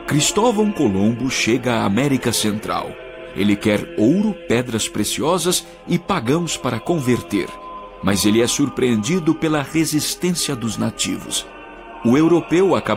Cristóvão Colombo chega à América Central. Ele quer ouro, pedras preciosas e pagãos para converter, mas ele é surpreendido pela resistência dos nativos. O europeu acaba